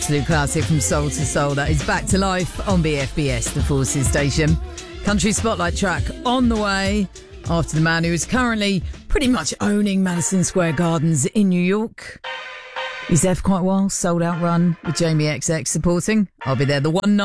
Absolute classic from Soul to Soul. That is Back to Life on BFBS, the Forces station. Country Spotlight track on the way after the man who is currently pretty much owning Madison Square Gardens in New York. He's there for quite a while. Sold Out Run with Jamie XX supporting. I'll be there the one night.